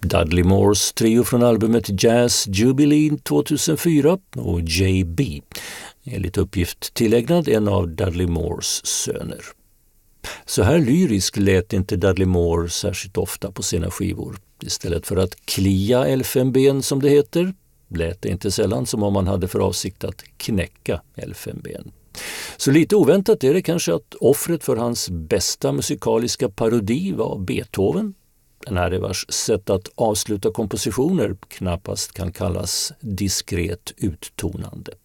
Dudley Moores trio från albumet Jazz Jubilee 2004 och J.B. enligt uppgift tillägnad en av Dudley Moores söner. Så här lyrisk lät inte Dudley Moore särskilt ofta på sina skivor. Istället för att klia elfenben som det heter, lät det inte sällan som om man hade för avsikt att knäcka elfenben. Så lite oväntat är det kanske att offret för hans bästa musikaliska parodi var Beethoven. En herre vars sätt att avsluta kompositioner knappast kan kallas diskret uttonande.